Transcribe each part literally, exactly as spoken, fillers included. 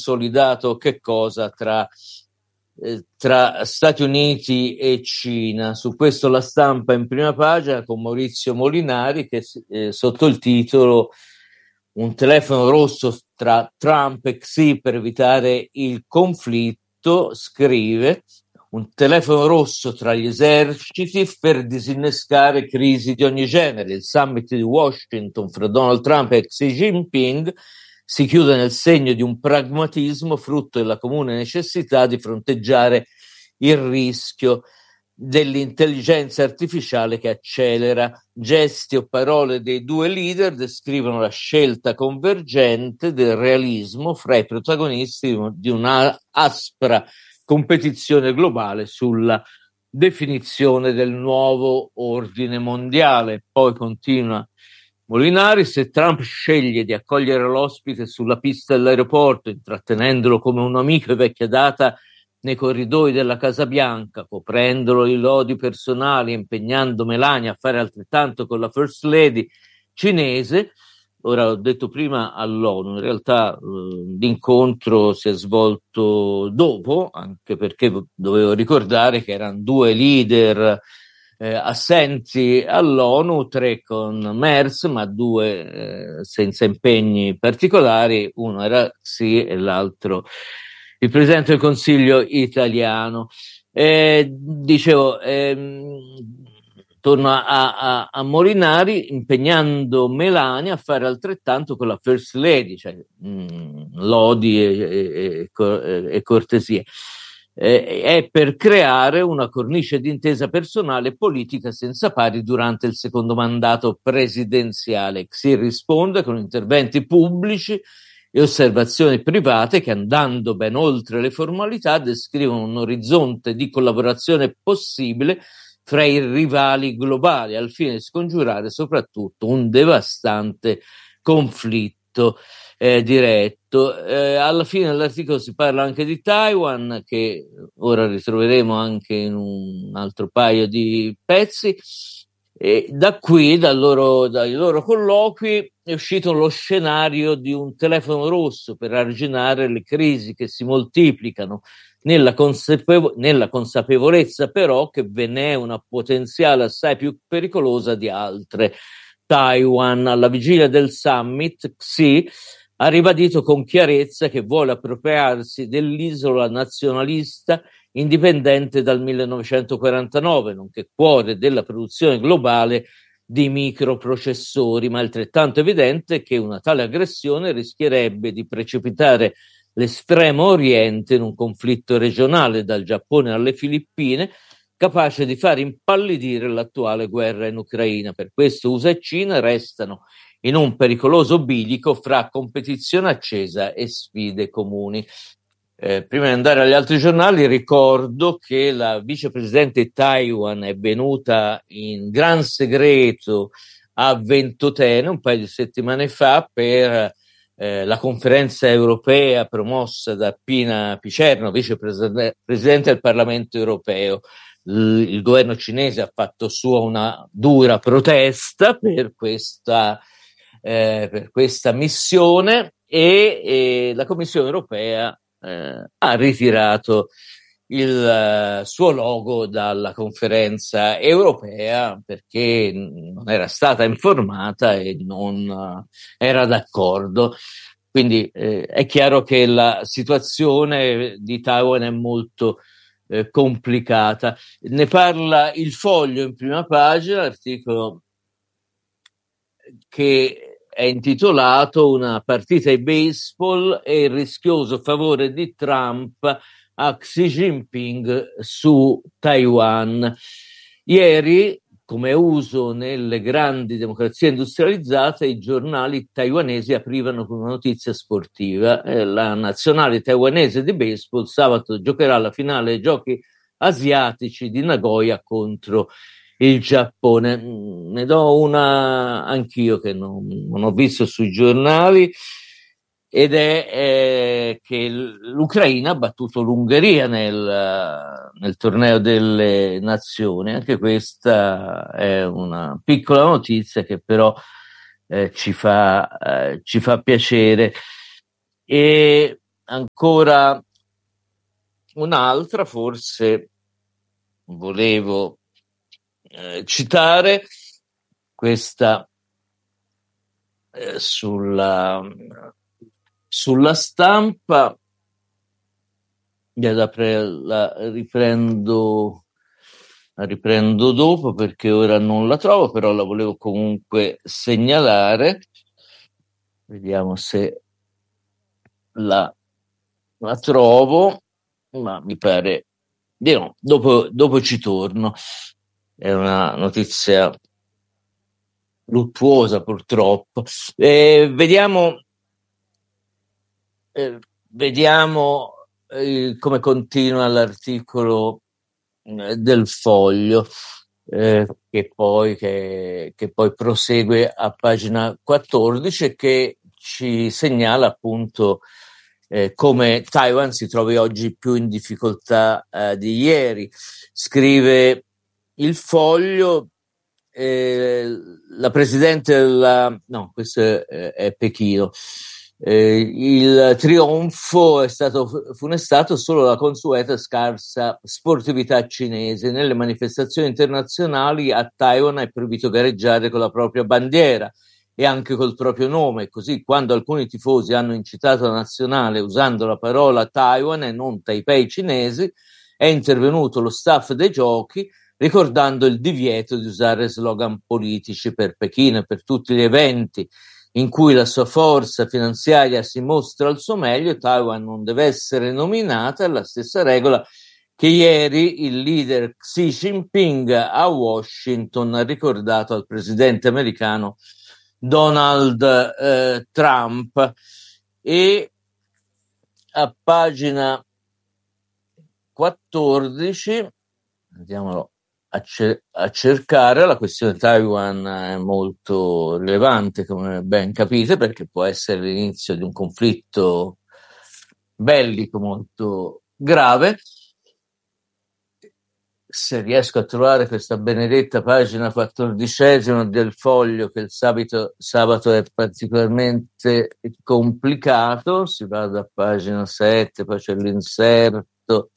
consolidato che cosa tra, eh, tra Stati Uniti e Cina. Su questo La Stampa in prima pagina con Maurizio Molinari che eh, sotto il titolo "Un telefono rosso tra Trump e Xi per evitare il conflitto", scrive: un telefono rosso tra gli eserciti per disinnescare crisi di ogni genere. Il summit di Washington fra Donald Trump e Xi Jinping si chiude nel segno di un pragmatismo frutto della comune necessità di fronteggiare il rischio dell'intelligenza artificiale che accelera. Gesti o parole dei due leader descrivono la scelta convergente del realismo fra i protagonisti di una aspra competizione globale sulla definizione del nuovo ordine mondiale. Poi continua Molinari: se Trump sceglie di accogliere l'ospite sulla pista dell'aeroporto, intrattenendolo come un amico e vecchia data nei corridoi della Casa Bianca, coprendolo di lodi personali, impegnando Melania a fare altrettanto con la First Lady cinese. Ora, ho detto prima all'ONU, in realtà eh, l'incontro si è svolto dopo, anche perché dovevo ricordare che erano due leader eh, assenti all'ONU, tre con Merz, ma due eh, senza impegni particolari, uno era Xi e l'altro il Presidente del Consiglio italiano. Eh, dicevo, ehm, torno a, a, a Molinari, impegnando Melania a fare altrettanto con la First Lady, cioè mh, lodi e, e, e, e cortesie. Eh, è per creare una cornice di intesa personale e politica senza pari durante il secondo mandato presidenziale. Si risponde con interventi pubblici e osservazioni private che, andando ben oltre le formalità, descrivono un orizzonte di collaborazione possibile fra i rivali globali, al fine di scongiurare soprattutto un devastante conflitto eh, diretto. Eh, alla fine dell'articolo si parla anche di Taiwan, che ora ritroveremo anche in un altro paio di pezzi. E da qui, dal loro, dai loro colloqui, è uscito lo scenario di un telefono rosso per arginare le crisi che si moltiplicano, nella, consapevo- nella consapevolezza però che ve n'è una potenziale assai più pericolosa di altre. Taiwan, alla vigilia del summit, Xi ha ribadito con chiarezza che vuole appropriarsi dell'isola nazionalista indipendente dal millenovecentoquarantanove, nonché cuore della produzione globale di microprocessori, ma è altrettanto evidente che una tale aggressione rischierebbe di precipitare l'estremo oriente in un conflitto regionale, dal Giappone alle Filippine, capace di far impallidire l'attuale guerra in Ucraina. Per questo U S A e Cina restano in un pericoloso bilico fra competizione accesa e sfide comuni. Eh, prima di andare agli altri giornali, ricordo che la vicepresidente di Taiwan è venuta in gran segreto a Ventotene un paio di settimane fa per eh, la conferenza europea promossa da Pina Picerno, vicepresidente del Parlamento europeo. Il, il governo cinese ha fatto sua una dura protesta per questa, eh, per questa missione e, e la Commissione europea Eh, ha ritirato il uh, suo logo dalla conferenza europea perché non era stata informata e non uh, era d'accordo. Quindi eh, è chiaro che la situazione di Taiwan è molto eh, complicata. Ne parla il Foglio in prima pagina, l'articolo che è intitolato "Una partita di baseball e il rischioso favore di Trump a Xi Jinping su Taiwan". Ieri, come è uso nelle grandi democrazie industrializzate, i giornali taiwanesi aprivano con una notizia sportiva. Eh, la nazionale taiwanese di baseball sabato giocherà la finale dei giochi asiatici di Nagoya contro il Giappone. Ne do una anch'io che non, non ho visto sui giornali, ed è eh, che l'Ucraina ha battuto l'Ungheria nel, nel torneo delle nazioni. Anche questa è una piccola notizia che però eh, ci fa, eh, ci fa piacere. E ancora un'altra, forse volevo eh, citare questa eh, sulla, sulla stampa. La, pre, la riprendo la riprendo dopo perché ora non la trovo, però la volevo comunque segnalare. Vediamo se la, la trovo, ma mi pare di no. Dopo, dopo ci torno. È una notizia luttuosa, purtroppo. Eh, vediamo eh, vediamo eh, come continua l'articolo eh, del Foglio, eh, che, poi, che, che poi prosegue a pagina quattordici e che ci segnala appunto eh, come Taiwan si trovi oggi più in difficoltà eh, di ieri. Scrive il Foglio, eh, la presidente della... no, questo è, è Pechino. Eh, il trionfo è stato funestato solo la consueta scarsa sportività cinese. Nelle manifestazioni internazionali a Taiwan è proibito gareggiare con la propria bandiera e anche col proprio nome. Così, quando alcuni tifosi hanno incitato la nazionale usando la parola Taiwan e non Taipei cinesi, è intervenuto lo staff dei giochi ricordando il divieto di usare slogan politici per Pechino e per tutti gli eventi in cui la sua forza finanziaria si mostra al suo meglio. Taiwan non deve essere nominata, è la stessa regola che ieri il leader Xi Jinping a Washington ha ricordato al presidente americano Donald eh, Trump. E a pagina quattordici, andiamolo a, ce- a cercare, la questione Taiwan è molto rilevante, come ben capite, perché può essere l'inizio di un conflitto bellico molto grave. Se riesco a trovare questa benedetta pagina quattordicesima del Foglio, che il sabato, sabato è particolarmente complicato, si va da pagina sette, poi c'è l'inserto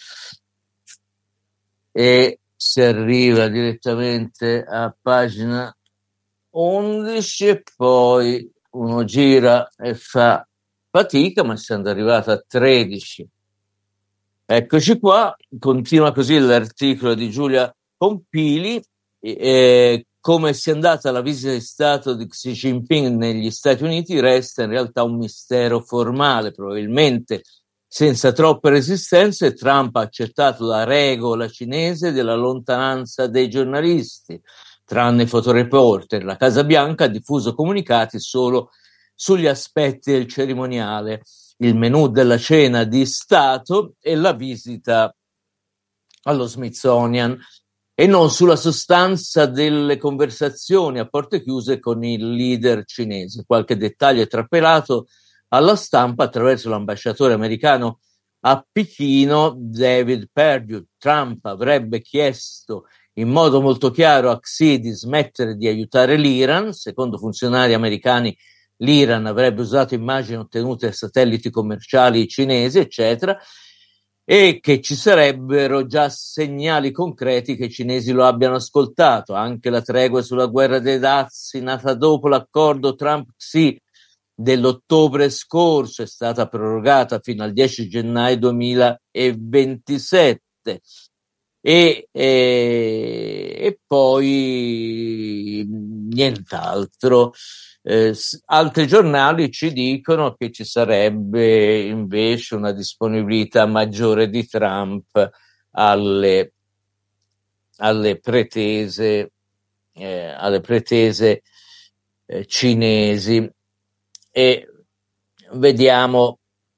e si arriva direttamente a pagina undici e poi uno gira e fa fatica, ma essendo arrivato a tredici. Eccoci qua, continua così l'articolo di Giulia Pompili, eh, come sia andata la visita di Stato di Xi Jinping negli Stati Uniti resta in realtà un mistero formale. Probabilmente senza troppe resistenze Trump ha accettato la regola cinese della lontananza dei giornalisti, tranne i fotoreporter. La Casa Bianca ha diffuso comunicati solo sugli aspetti del cerimoniale, il menù della cena di Stato e la visita allo Smithsonian, e non sulla sostanza delle conversazioni a porte chiuse con il leader cinese. Qualche dettaglio è trapelato alla stampa attraverso l'ambasciatore americano a Pechino, David Perdue. Trump avrebbe chiesto in modo molto chiaro a Xi di smettere di aiutare l'Iran. Secondo funzionari americani, l'Iran avrebbe usato immagini ottenute da satelliti commerciali cinesi, eccetera, e che ci sarebbero già segnali concreti che i cinesi lo abbiano ascoltato. Anche la tregua sulla guerra dei dazi, nata dopo l'accordo Trump-Xi dell'ottobre scorso, è stata prorogata fino al dieci gennaio duemilaventisette. E, e, e poi nient'altro. Eh, altri giornali ci dicono che ci sarebbe invece una disponibilità maggiore di Trump alle, alle pretese, eh, alle pretese eh, cinesi. E vediamo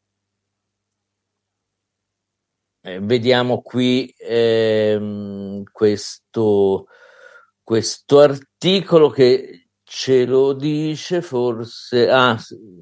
Eh, vediamo qui ehm, questo, questo articolo che ce lo dice forse, ah,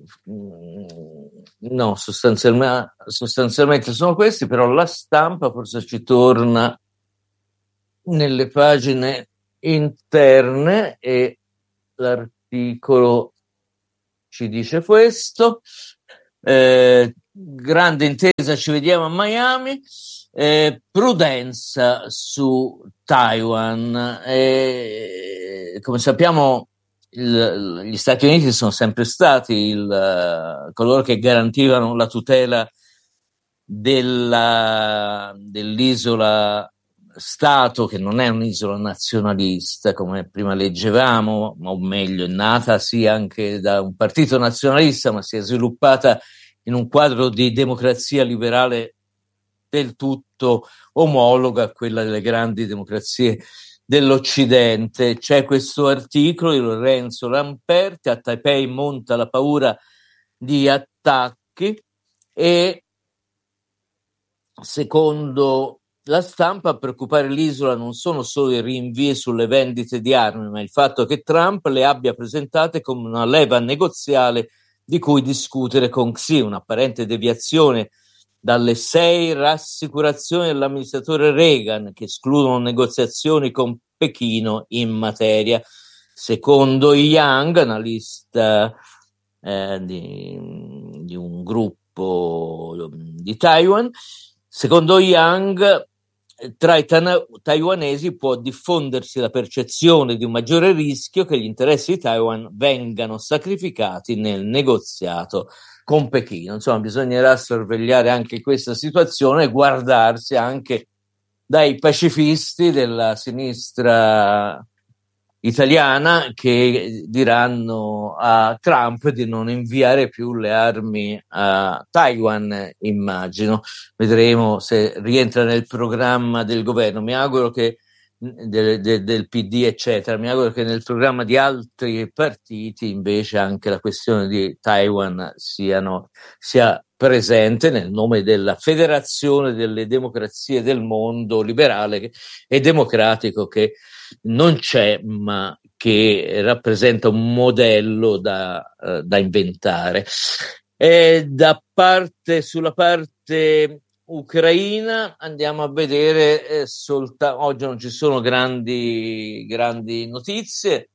no, sostanzialmente, sostanzialmente sono questi, però la stampa forse ci torna nelle pagine interne e l'articolo ci dice questo. Eh, grande intesa, ci vediamo a Miami. Eh, prudenza su Taiwan. Eh, come sappiamo, il, gli Stati Uniti sono sempre stati il, coloro che garantivano la tutela della, dell'isola Stato, che non è un'isola nazionalista come prima leggevamo, o meglio, è nata sì anche da un partito nazionalista, ma si è sviluppata in un quadro di democrazia liberale del tutto omologa a quella delle grandi democrazie dell'Occidente. C'è questo articolo di Lorenzo Lamperti: a Taipei monta la paura di attacchi, e secondo la stampa a preoccupare l'isola non sono solo i rinvii sulle vendite di armi, ma il fatto che Trump le abbia presentate come una leva negoziale di cui discutere con Xi, un'apparente deviazione dalle sei rassicurazioni dell'amministratore Reagan che escludono negoziazioni con Pechino in materia. Secondo Yang, analista eh, di, di un gruppo di Taiwan, secondo Yang, tra i tana- taiwanesi può diffondersi la percezione di un maggiore rischio che gli interessi di Taiwan vengano sacrificati nel negoziato con Pechino. Insomma, bisognerà sorvegliare anche questa situazione e guardarsi anche dai pacifisti della sinistra italiana che diranno a Trump di non inviare più le armi a Taiwan, immagino. Vedremo se rientra nel programma del governo. Mi auguro che del, del, del P D, eccetera, mi auguro che nel programma di altri partiti invece anche la questione di Taiwan siano, sia presente nel nome della Federazione delle Democrazie del Mondo liberale e democratico, che non c'è, ma che rappresenta un modello da, uh, da inventare. E da parte, sulla parte ucraina andiamo a vedere eh, soltanto oggi non ci sono grandi, grandi notizie,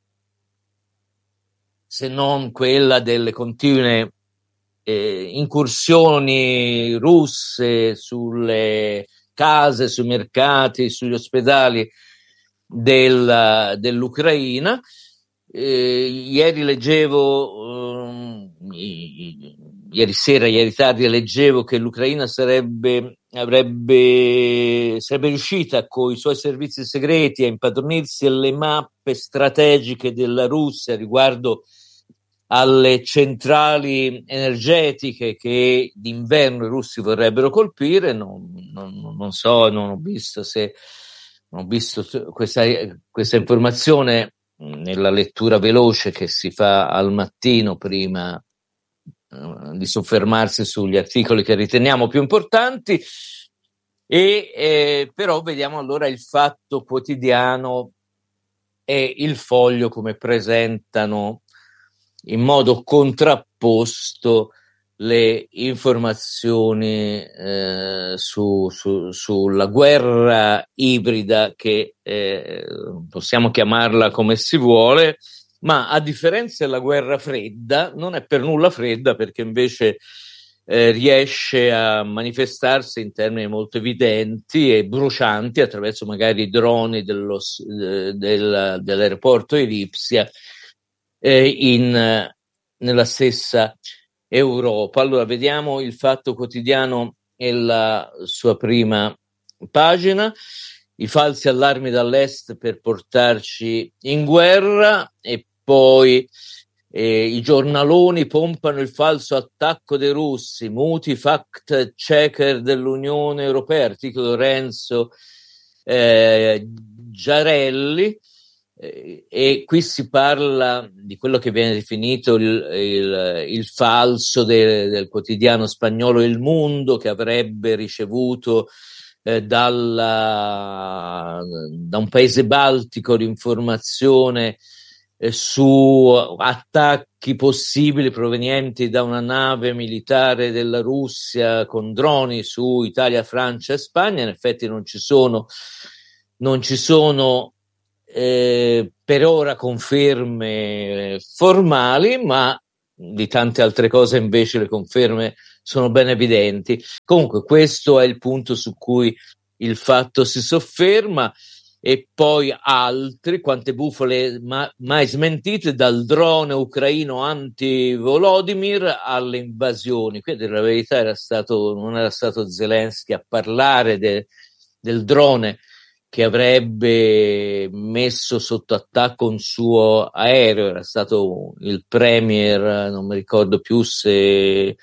se non quella delle continue eh, incursioni russe sulle case, sui mercati, sugli ospedali del, dell'Ucraina. Eh, ieri leggevo, um, i, ieri sera, ieri tardi leggevo che l'Ucraina sarebbe, avrebbe, sarebbe riuscita con i suoi servizi segreti a impadronirsi alle mappe strategiche della Russia riguardo alle centrali energetiche che d'inverno i russi vorrebbero colpire. Non, non, non so, non ho visto se non ho visto questa, questa informazione nella lettura veloce che si fa al mattino prima uh, di soffermarsi sugli articoli che riteniamo più importanti. E eh, però vediamo allora il Fatto Quotidiano e il Foglio come presentano in modo contrapposto le informazioni eh, su, su, sulla guerra ibrida, che eh, possiamo chiamarla come si vuole, ma a differenza della guerra fredda non è per nulla fredda, perché invece eh, riesce a manifestarsi in termini molto evidenti e brucianti attraverso magari i droni dello, eh, del, dell'aeroporto di Lipsia eh, in, nella stessa Europa. Allora, vediamo il Fatto Quotidiano e la sua prima pagina: i falsi allarmi dall'est per portarci in guerra, e poi eh, i giornaloni pompano il falso attacco dei russi, muti fact checker dell'Unione Europea, articolo Renzo eh, Giarelli. E qui si parla di quello che viene definito il, il, il falso de, del quotidiano spagnolo Il Mundo, che avrebbe ricevuto eh, dalla, da un paese baltico l'informazione eh, su attacchi possibili provenienti da una nave militare della Russia con droni su Italia, Francia e Spagna. In effetti non ci sono, non ci sono Eh, per ora conferme formali, ma di tante altre cose invece le conferme sono ben evidenti. Comunque questo è il punto su cui il Fatto si sofferma, e poi altri, quante bufale ma, mai smentite, dal drone ucraino anti-Volodymyr alle invasioni. Quindi la verità era stato, non era stato Zelensky a parlare de, del drone che avrebbe messo sotto attacco un suo aereo, era stato il premier, non mi ricordo più se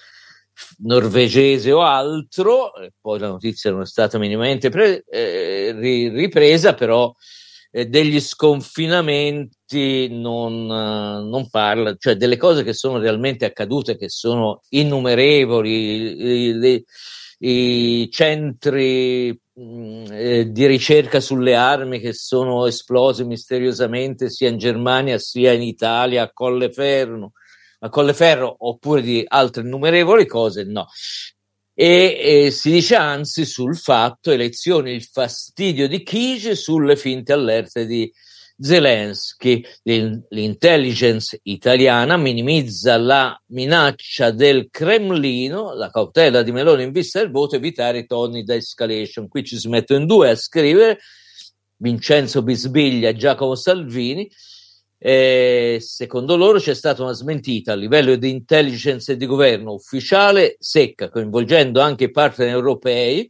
norvegese o altro, poi la notizia non è stata minimamente pre- eh, ripresa, però eh, degli sconfinamenti non, uh, non parla, cioè delle cose che sono realmente accadute, che sono innumerevoli, i, i, i centri mh, eh, di ricerca sulle armi che sono esplosi misteriosamente sia in Germania sia in Italia, a Colleferro, a Colleferro, oppure di altre innumerevoli cose, no. E, e si dice anzi sul Fatto, elezioni, il fastidio di Kij sulle finte allerte di Zelensky. L'intelligence italiana minimizza la minaccia del Cremlino, la cautela di Meloni in vista del voto, evitare i toni da escalation. Qui ci si mettono in due a scrivere Vincenzo Bisbiglia e Giacomo Salvini. Eh, secondo loro c'è stata una smentita a livello di intelligence e di governo ufficiale secca, coinvolgendo anche i partner europei,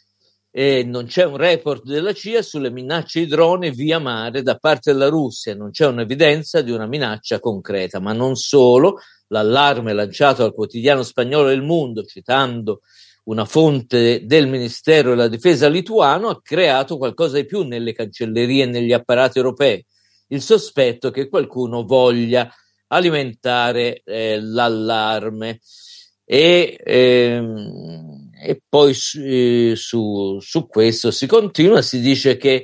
e non c'è un report della C I A sulle minacce di droni via mare da parte della Russia, non c'è un'evidenza di una minaccia concreta. Ma non solo, l'allarme lanciato al quotidiano spagnolo El Mundo, citando una fonte del Ministero della Difesa lituano, ha creato qualcosa di più nelle cancellerie e negli apparati europei: il sospetto che qualcuno voglia alimentare eh, l'allarme. E, ehm, e poi eh, su, su questo si continua, si dice che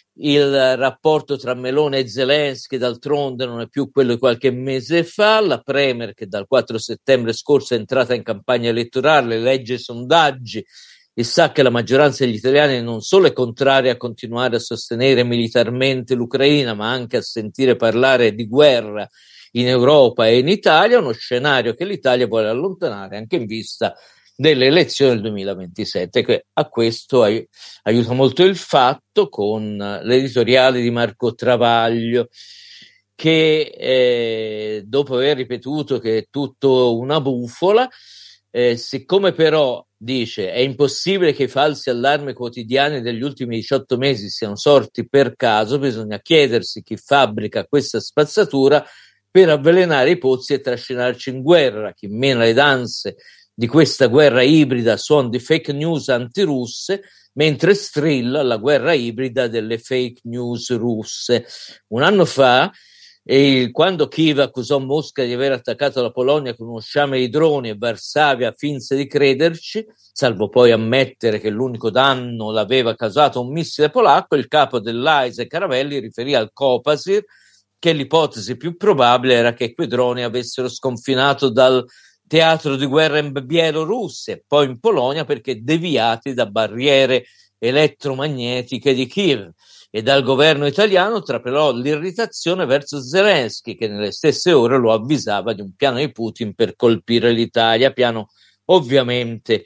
il rapporto tra Meloni e Zelensky d'altronde non è più quello di qualche mese fa. La Premier, che dal quattro settembre scorso è entrata in campagna elettorale, legge i sondaggi e sa che la maggioranza degli italiani non solo è contraria a continuare a sostenere militarmente l'Ucraina, ma anche a sentire parlare di guerra in Europa e in Italia, uno scenario che l'Italia vuole allontanare anche in vista delle elezioni del duemilaventisette. Che a questo ai- aiuta molto il Fatto, con l'editoriale di Marco Travaglio, che eh, dopo aver ripetuto che è tutto una bufola, eh, siccome però dice è impossibile che i falsi allarmi quotidiani degli ultimi diciotto mesi siano sorti per caso, bisogna chiedersi chi fabbrica questa spazzatura per avvelenare i pozzi e trascinarci in guerra, chi mena le danze di questa guerra ibrida a suon di fake news antirusse, mentre strilla la guerra ibrida delle fake news russe. Un anno fa, e quando Kiev accusò Mosca di aver attaccato la Polonia con uno sciame di droni e Varsavia finse di crederci, salvo poi ammettere che l'unico danno l'aveva causato un missile polacco, il capo dell'A I S E Caravelli riferì al Copasir che l'ipotesi più probabile era che quei droni avessero sconfinato dal teatro di guerra in Bielorussia e poi in Polonia perché deviati da barriere elettromagnetiche di Kiev. E dal governo italiano trapelò l'irritazione verso Zelensky, che nelle stesse ore lo avvisava di un piano di Putin per colpire l'Italia, piano ovviamente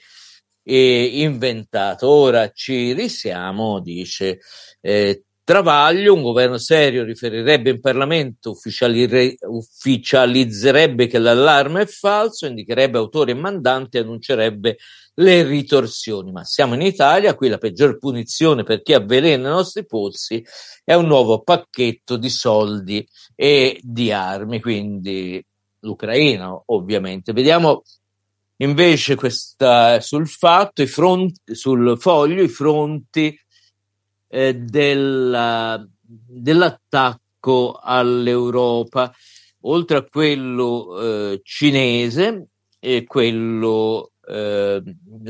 eh, inventato. Ora ci risiamo, dice eh, Travaglio, un governo serio riferirebbe in Parlamento, ufficiali- ufficializzerebbe che l'allarme è falso, indicherebbe autori e mandanti e annuncerebbe le ritorsioni. Ma siamo in Italia, qui la peggior punizione per chi avvelena i nostri pozzi è un nuovo pacchetto di soldi e di armi, quindi l'Ucraina ovviamente. Vediamo invece questa, sul Fatto, i fronti, sul Foglio, i fronti eh, della, dell'attacco all'Europa, oltre a quello eh, cinese e quello eh,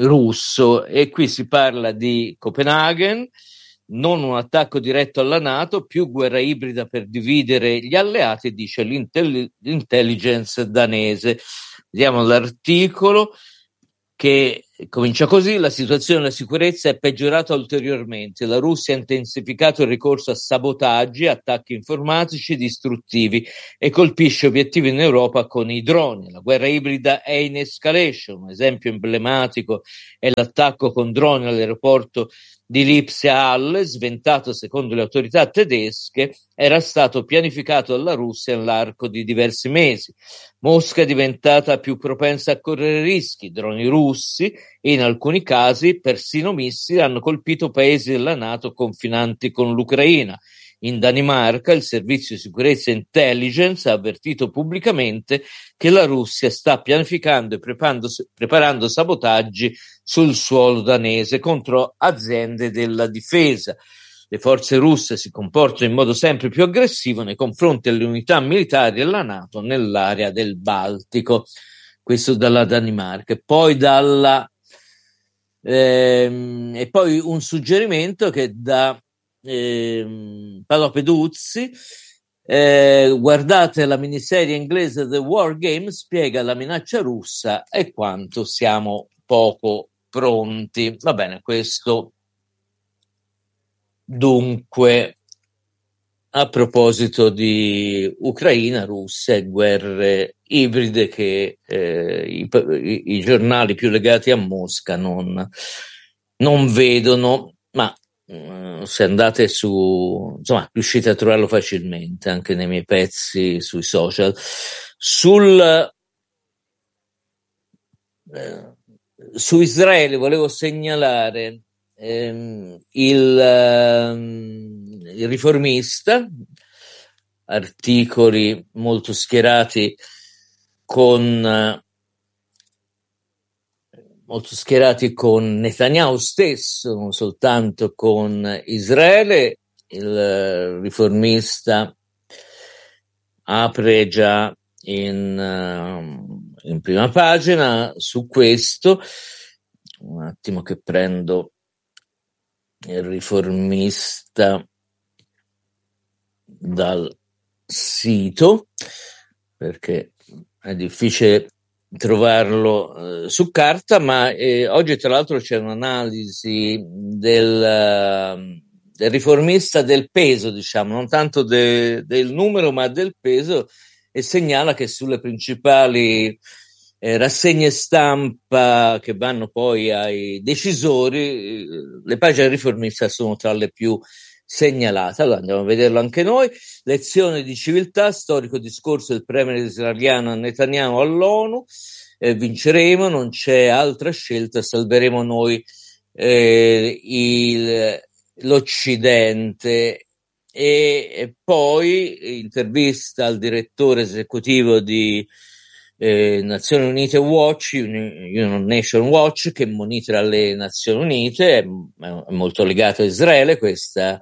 russo. E qui si parla di Copenaghen, non un attacco diretto alla NATO, più guerra ibrida per dividere gli alleati, dice l'intelligence danese. Vediamo l'articolo che Comincia così: la situazione della sicurezza è peggiorata ulteriormente. La Russia ha intensificato il ricorso a sabotaggi, attacchi informatici distruttivi e colpisce obiettivi in Europa con i droni. La guerra ibrida è in escalation. Un esempio emblematico è l'attacco con droni all'aeroporto di Lipsia-Halle, sventato secondo le autorità tedesche, era stato pianificato dalla Russia nell'arco di diversi mesi. Mosca è diventata più propensa a correre rischi. Droni russi e in alcuni casi persino missili hanno colpito paesi della NATO confinanti con l'Ucraina. In Danimarca il servizio di sicurezza e intelligence ha avvertito pubblicamente che la Russia sta pianificando e preparando, preparando sabotaggi sul suolo danese contro aziende della difesa. Le forze russe si comportano in modo sempre più aggressivo nei confronti delle unità militari della NATO nell'area del Baltico. Questo dalla Danimarca. E poi dalla ehm, e poi un suggerimento che da ehm, Paolo Peduzzi. Eh, guardate la miniserie inglese The War Game, spiega la minaccia russa e quanto siamo poco pronti. Va bene, questo dunque a proposito di Ucraina, Russia e guerre ibride che eh, i, i, i giornali più legati a Mosca non, non vedono, ma uh, se andate su, insomma, riuscite a trovarlo facilmente anche nei miei pezzi sui social. Sul eh, su Israele volevo segnalare ehm, il, ehm, il Riformista, articoli molto schierati con molto schierati con Netanyahu stesso, non soltanto con Israele. Il Riformista apre già in, uh, in prima pagina su questo. Un attimo che prendo il Riformista dal sito, perché è difficile trovarlo eh, su carta, ma eh, oggi tra l'altro c'è un'analisi del, uh, del Riformista del peso, diciamo, non tanto de, del numero ma del peso, e segnala che sulle principali eh, rassegne stampa che vanno poi ai decisori, eh, le pagine del Riformista sono tra le più segnalate. Allora andiamo a vederlo anche noi. Lezione di civiltà, storico discorso del premier israeliano Netanyahu all'ONU. Eh, vinceremo, non c'è altra scelta, salveremo noi eh, il, l'Occidente. E, e poi intervista al direttore esecutivo di eh, Nazioni Unite Watch, United Nations Watch, che monitora le Nazioni Unite, è, è molto legato a Israele questa,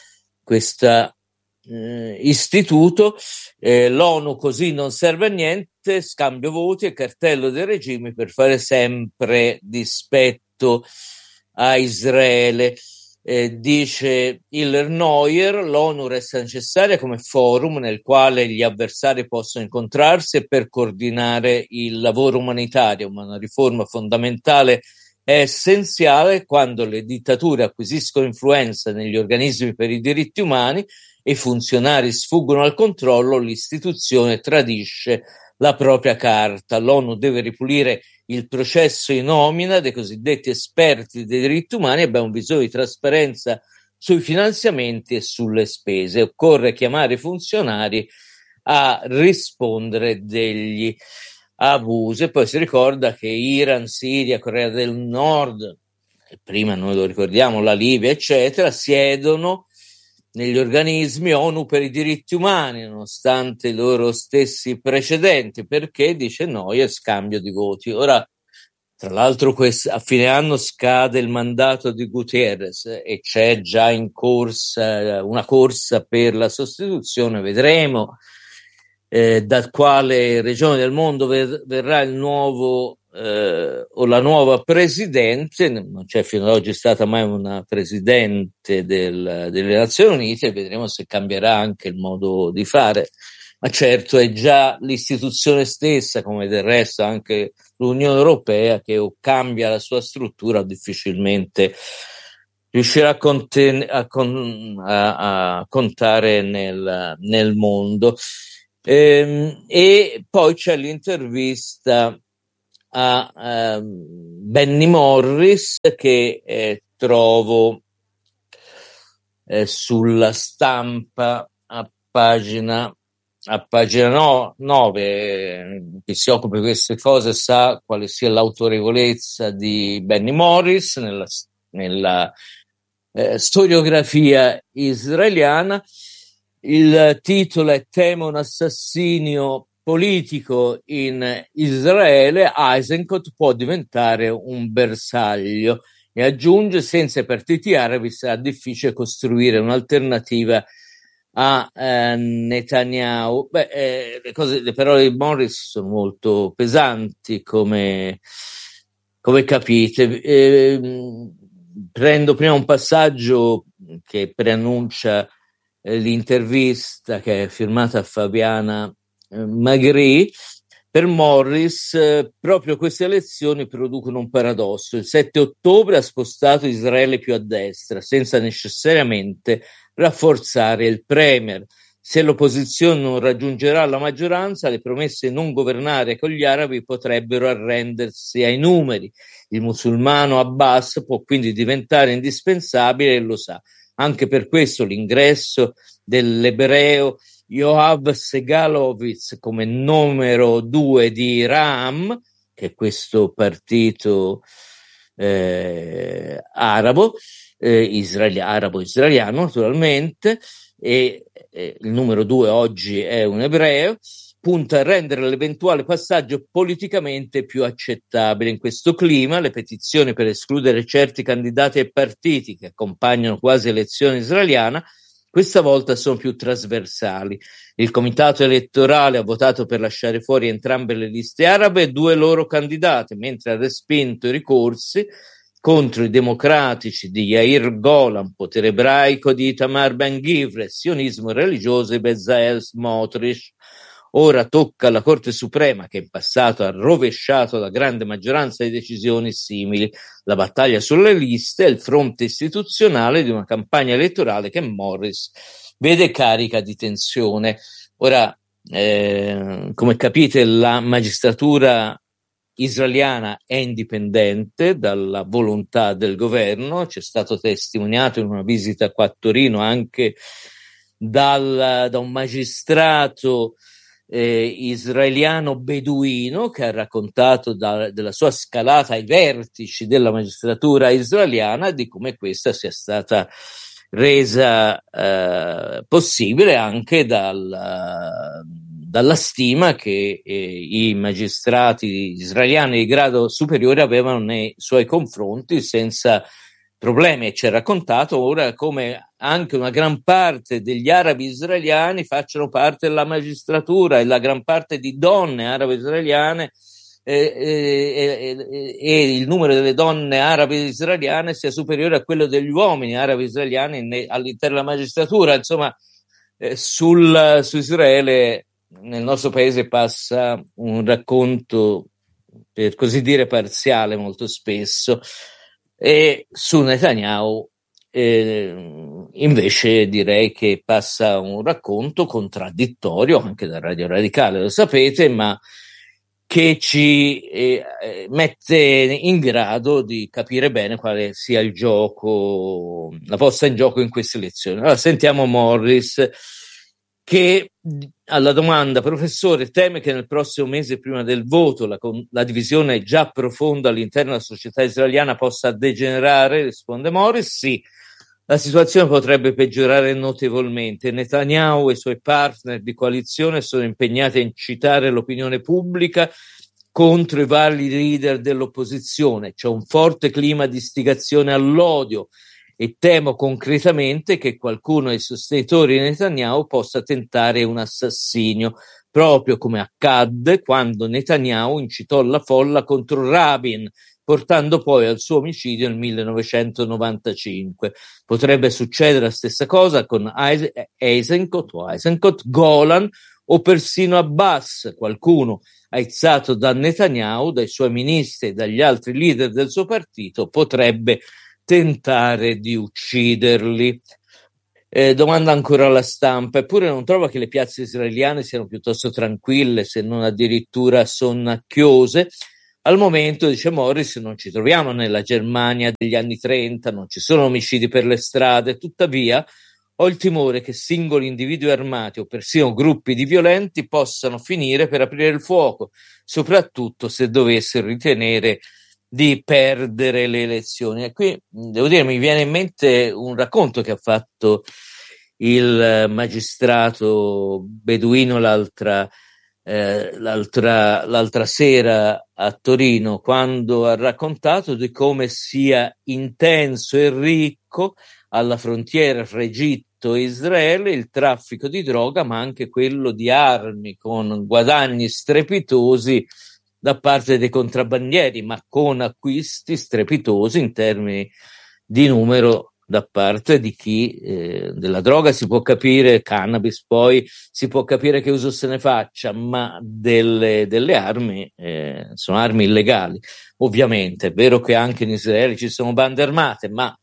questa eh, istituto. Eh, L'ONU così non serve a niente, scambio voti e cartello dei regimi per fare sempre dispetto a Israele. Eh, dice Hiller Neuer, l'ONU resta necessaria come forum nel quale gli avversari possono incontrarsi e per coordinare il lavoro umanitario, ma una riforma fondamentale è essenziale quando le dittature acquisiscono influenza negli organismi per i diritti umani e i funzionari sfuggono al controllo, l'istituzione tradisce la propria carta. L'ONU deve ripulire il processo di nomina dei cosiddetti esperti dei diritti umani. Abbiamo bisogno di trasparenza sui finanziamenti e sulle spese. Occorre chiamare i funzionari a rispondere degli abusi. E poi si ricorda che Iran, Siria, Corea del Nord, e prima noi lo ricordiamo, la Libia, eccetera, siedono negli organismi ONU per i diritti umani, nonostante i loro stessi precedenti, perché, dice Neuer, scambio di voti. Ora, tra l'altro, questo, a fine anno scade il mandato di Guterres e c'è già in corsa una corsa per la sostituzione. Vedremo eh, da quale regione del mondo ver- verrà il nuovo eh, o la nuova presidente. Non c'è fino ad oggi stata mai una presidente del, delle Nazioni Unite, vedremo se cambierà anche il modo di fare. Ma certo, è già l'istituzione stessa, come del resto anche l'Unione Europea, che o cambia la sua struttura o difficilmente riuscirà a, conten- a, con- a, a contare nel, nel mondo. Ehm, e poi c'è l'intervista a ehm, Benny Morris che eh, trovo eh, sulla Stampa a pagina a pagina no, nove, eh, chi si occupa di queste cose sa quale sia l'autorevolezza di Benny Morris nella, nella eh, storiografia israeliana. Il titolo è Temo un assassinio politico in Israele, Eisenkot può diventare un bersaglio, e aggiunge: senza i partiti arabi sarà difficile costruire un'alternativa a eh, Netanyahu. Beh, eh, le, cose, le parole di Morris sono molto pesanti, come, come capite. Eh, prendo prima un passaggio che preannuncia eh, l'intervista, che è firmata a Fabiana eh, Magri. Per Morris eh, proprio queste elezioni producono un paradosso. Il sette ottobre ha spostato Israele più a destra, senza necessariamente rafforzare il premier. Se l'opposizione non raggiungerà la maggioranza, le promesse di non governare con gli arabi potrebbero arrendersi ai numeri. Il musulmano Abbas può quindi diventare indispensabile e lo sa. Anche per questo l'ingresso dell'ebreo Yoav Segalovitz come numero due di Ram, che è questo partito eh, arabo, eh, israeli- arabo-israeliano naturalmente, e eh, il numero due oggi è un ebreo, punta a rendere l'eventuale passaggio politicamente più accettabile. In questo clima, le petizioni per escludere certi candidati e partiti che accompagnano quasi l'elezione israeliana questa volta sono più trasversali. Il comitato elettorale ha votato per lasciare fuori entrambe le liste arabe e due loro candidate, mentre ha respinto i ricorsi contro i democratici di Yair Golan, potere ebraico di Itamar Ben-Gvir, sionismo religioso di Bezalel Smotrich. Ora tocca alla Corte Suprema, che in passato ha rovesciato la grande maggioranza di decisioni simili. La battaglia sulle liste è il fronte istituzionale di una campagna elettorale che Morris vede carica di tensione. Ora, eh, come capite, la magistratura israeliana è indipendente dalla volontà del governo. C'è stato testimoniato in una visita qua a Torino anche dal, da un magistrato eh, israeliano beduino che ha raccontato da, della sua scalata ai vertici della magistratura israeliana, di come questa sia stata resa eh, possibile anche dal, dalla stima che eh, i magistrati israeliani di grado superiore avevano nei suoi confronti senza problemi. E ci ha raccontato ora come anche una gran parte degli arabi israeliani facciano parte della magistratura, e la gran parte di donne arabe israeliane eh, eh, eh, e il numero delle donne arabe israeliane sia superiore a quello degli uomini arabi israeliani ne, all'interno della magistratura. Insomma, eh, sul, su Israele nel nostro paese passa un racconto, per così dire, parziale molto spesso, e su Netanyahu eh, invece direi che passa un racconto contraddittorio, anche da Radio Radicale, lo sapete, ma che ci eh, mette in grado di capire bene quale sia il gioco, la posta in gioco in queste elezioni. Allora sentiamo Morris, che alla domanda: professore, teme che nel prossimo mese prima del voto la, la divisione già profonda all'interno della società israeliana possa degenerare? Risponde Morris: sì, la situazione potrebbe peggiorare notevolmente. Netanyahu e i suoi partner di coalizione sono impegnati a incitare l'opinione pubblica contro i vari leader dell'opposizione. C'è un forte clima di istigazione all'odio e temo concretamente che qualcuno dei sostenitori di Netanyahu possa tentare un assassinio, proprio come accadde quando Netanyahu incitò la folla contro Rabin, portando poi al suo omicidio nel millenovecentonovantacinque. Potrebbe succedere la stessa cosa con Eisenkot o Eisenkot Golan, o persino Abbas, qualcuno aizzato da Netanyahu, dai suoi ministri e dagli altri leader del suo partito, potrebbe tentare di ucciderli. Eh, domanda ancora alla stampa: eppure non trova che le piazze israeliane siano piuttosto tranquille, se non addirittura sonnacchiose? Al momento, dice Morris, non ci troviamo nella Germania degli anni trenta, non ci sono omicidi per le strade, tuttavia ho il timore che singoli individui armati o persino gruppi di violenti possano finire per aprire il fuoco, soprattutto se dovessero ritenere di perdere le elezioni. E qui devo dire, mi viene in mente un racconto che ha fatto il magistrato beduino l'altra, eh, l'altra, l'altra sera a Torino, quando ha raccontato di come sia intenso e ricco alla frontiera fra Egitto e Israele il traffico di droga, ma anche quello di armi, con guadagni strepitosi da parte dei contrabbandieri, ma con acquisti strepitosi in termini di numero da parte di chi eh, della droga si può capire, cannabis poi si può capire che uso se ne faccia, ma delle, delle armi eh, sono armi illegali. Ovviamente è vero che anche in Israele ci sono bande armate, ma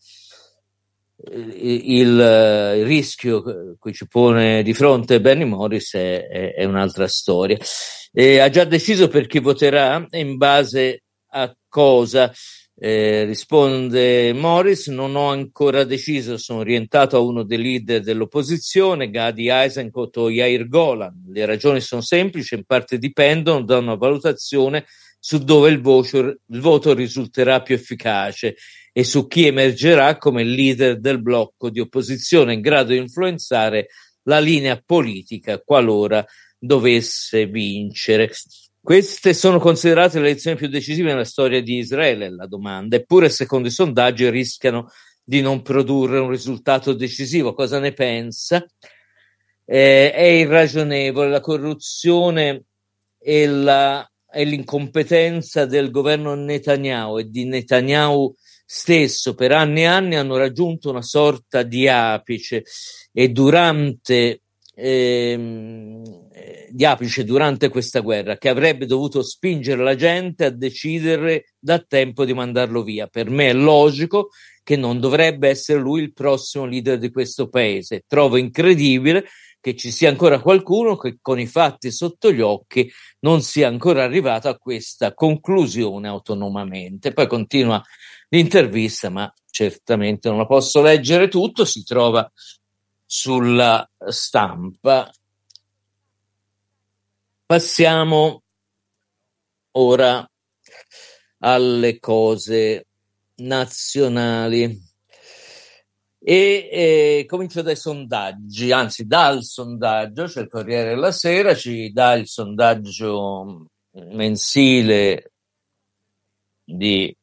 il, il rischio che ci pone di fronte Bernie Morris è, è, è un'altra storia. E ha già deciso per chi voterà e in base a cosa? Eh, risponde Morris: non ho ancora deciso, sono orientato a uno dei leader dell'opposizione, Gadi Eisenkot o Yair Golan. Le ragioni sono semplici, in parte dipendono da una valutazione su dove il voto, il voto risulterà più efficace e su chi emergerà come leader del blocco di opposizione in grado di influenzare la linea politica qualora dovesse vincere. Queste sono considerate le elezioni più decisive nella storia di Israele, la domanda, eppure secondo i sondaggi rischiano di non produrre un risultato decisivo. Cosa ne pensa? Eh, è irragionevole, la corruzione e, la, e l'incompetenza del governo Netanyahu e di Netanyahu stesso per anni e anni hanno raggiunto una sorta di apice e durante ehm, di apice durante questa guerra, che avrebbe dovuto spingere la gente a decidere da tempo di mandarlo via. Per me è logico che non dovrebbe essere lui il prossimo leader di questo paese. Trovo incredibile che ci sia ancora qualcuno che con i fatti sotto gli occhi non sia ancora arrivato a questa conclusione autonomamente. Poi continua l'intervista, ma certamente non la posso leggere tutto, si trova sulla stampa. Passiamo ora alle cose nazionali e eh, comincio dai sondaggi, anzi dal sondaggio, cioè il Corriere della Sera ci dà il sondaggio mensile di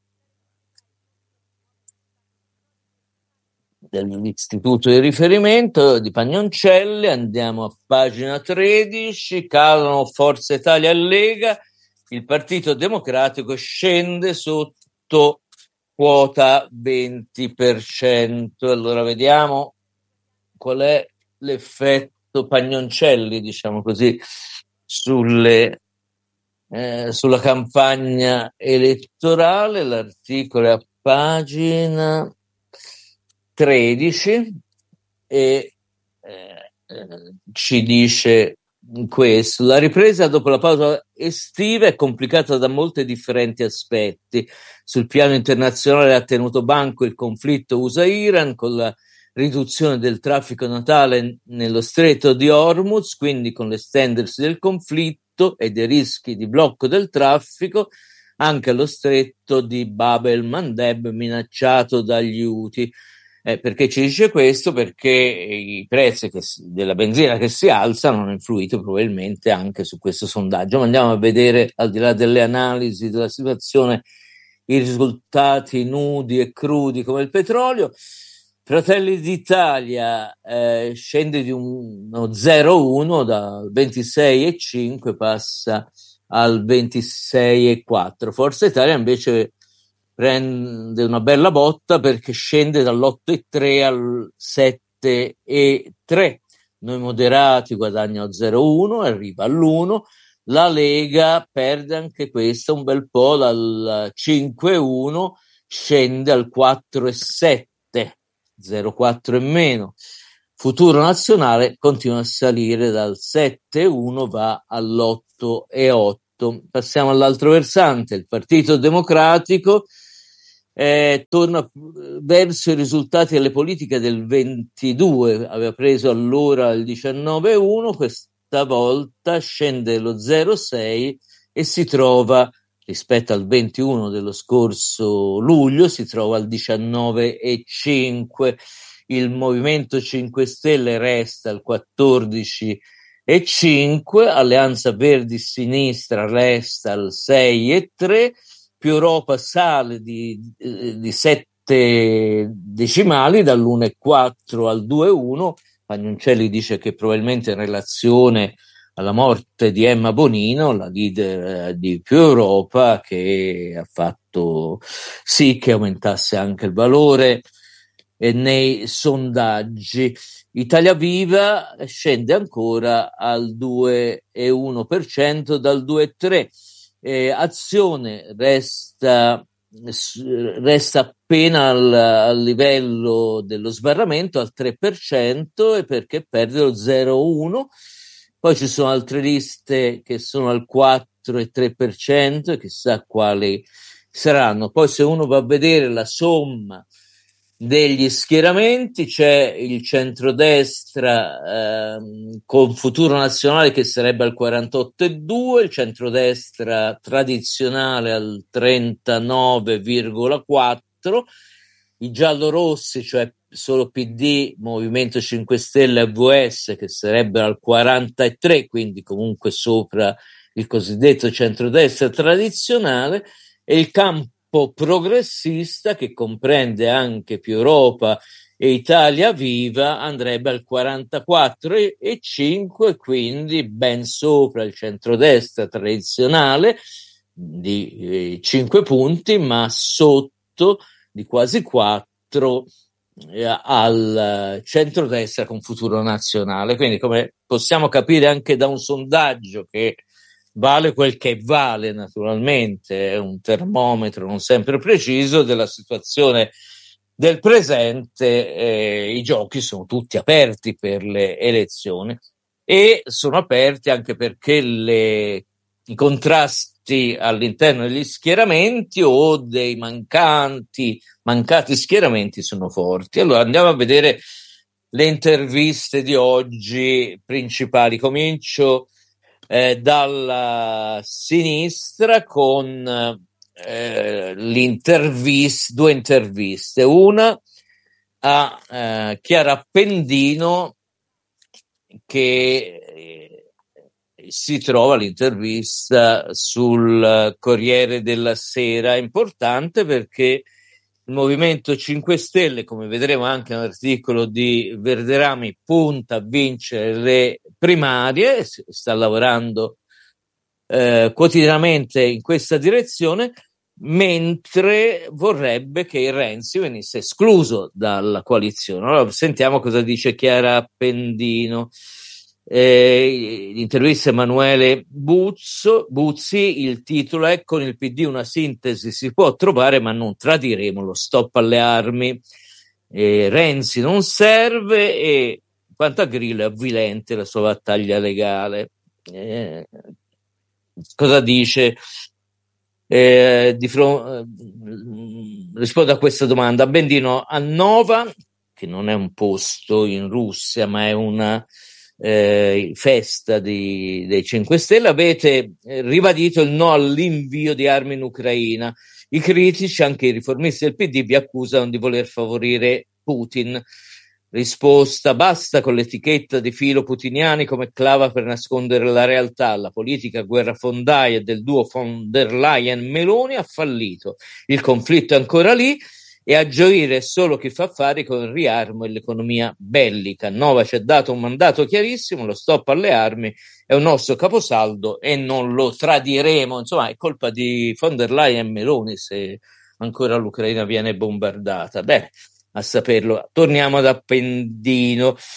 dell'istituto di riferimento di Pagnoncelli. Andiamo a pagina tredici, cadono Forza Italia e Lega, il Partito Democratico scende sotto quota venti per cento. Allora vediamo qual è l'effetto Pagnoncelli, diciamo così, sulle eh, sulla campagna elettorale. L'articolo è a pagina tredici e eh, eh, ci dice questo: la ripresa dopo la pausa estiva è complicata da molti differenti aspetti. Sul piano internazionale ha tenuto banco il conflitto U S A-Iran con la riduzione del traffico natale nello stretto di Hormuz, quindi con l'estendersi del conflitto e dei rischi di blocco del traffico anche allo stretto di Bab el-Mandeb minacciato dagli Houthi. Eh, perché ci dice questo? Perché i prezzi che, della benzina che si alzano hanno influito probabilmente anche su questo sondaggio. Ma andiamo a vedere, al di là delle analisi della situazione, i risultati nudi e crudi come il petrolio. Fratelli d'Italia eh, scende di uno zero virgola uno, da ventisei virgola cinque passa al ventisei virgola quattro. Forza Italia invece prende una bella botta perché scende dall'otto virgola tre al sette virgola tre. Noi moderati guadagnano zero virgola uno, arriva all'uno, la Lega perde anche questa un bel po', dal cinque virgola uno scende al quattro virgola sette, zero virgola quattro in meno. Futuro Nazionale continua a salire dal sette virgola uno, va all'otto virgola otto. Passiamo all'altro versante, il Partito Democratico eh, torna verso i risultati delle politiche del ventidue, aveva preso allora il diciannove virgola uno, questa volta scende lo zero virgola sei e si trova, rispetto al ventuno dello scorso luglio, si trova al diciannove virgola cinque. Il Movimento cinque Stelle resta al quattordici virgola cinque, Alleanza Verdi Sinistra resta al sei virgola tre, Più Europa sale di, di sette decimali, dall'uno virgola quattro al due virgola uno. Pagnoncelli dice che probabilmente in relazione alla morte di Emma Bonino, la leader di Più Europa, che ha fatto sì che aumentasse anche il valore eh, nei sondaggi. Italia Viva scende ancora al due virgola uno per cento dal due virgola tre per cento. Eh, Azione resta, resta appena al, al livello dello sbarramento, al tre per cento, e perché perde lo zero virgola uno. Poi ci sono altre liste che sono al quattro e tre per cento e chissà quali saranno. Poi se uno va a vedere la somma degli schieramenti, c'è il centrodestra ehm, con Futuro Nazionale che sarebbe al quarantotto virgola due, il centrodestra tradizionale al trentanove virgola quattro, i giallorossi, cioè solo P D, Movimento cinque Stelle e V S, che sarebbero al quarantatré, quindi comunque sopra il cosiddetto centrodestra tradizionale, e il campo progressista, che comprende anche Più Europa e Italia Viva, andrebbe al quarantaquattro virgola cinque, quindi ben sopra il centrodestra tradizionale di eh, cinque punti, ma sotto di quasi quattro eh, al centrodestra con Futuro Nazionale. Quindi, come possiamo capire anche da un sondaggio che vale quel che vale, naturalmente, è un termometro non sempre preciso della situazione del presente, eh, i giochi sono tutti aperti per le elezioni, e sono aperti anche perché le, i contrasti all'interno degli schieramenti o dei mancanti, mancati schieramenti sono forti. Allora andiamo a vedere le interviste di oggi principali. Comincio Eh, dalla sinistra con eh, l'intervista, due interviste, una a eh, Chiara Appendino, che eh, si trova l'intervista sul Corriere della Sera. È importante perché il Movimento cinque Stelle, come vedremo anche nell'articolo di Verderami, punta a vincere le primarie, sta lavorando eh, quotidianamente in questa direzione, mentre vorrebbe che Renzi venisse escluso dalla coalizione. Allora sentiamo cosa dice Chiara Appendino. Eh, l'intervista Emanuele Buzzo, Buzzi, il titolo è: con il P D una sintesi si può trovare, ma non tradiremo lo stop alle armi. Eh, Renzi non serve, e quanto a Grillo è avvilente la sua battaglia legale. Eh, cosa dice? Eh, di fron- rispondo a questa domanda. Appendino a Nova, che non è un posto in Russia, ma è una Eh, festa di, dei cinque Stelle, avete eh, ribadito il no all'invio di armi in Ucraina. I critici, anche i riformisti del P D, vi accusano di voler favorire Putin. Risposta: basta con l'etichetta di filo putiniani come clava per nascondere la realtà. La politica guerrafondaia del duo von der Leyen-Meloni ha fallito. Il conflitto è ancora lì, e a gioire solo chi fa affari con il riarmo e l'economia bellica. Nova ci ha dato un mandato chiarissimo: lo stop alle armi è un nostro caposaldo e non lo tradiremo. Insomma, è colpa di von der Leyen e Meloni se ancora l'Ucraina viene bombardata. Bene, a saperlo. Torniamo ad Appendino.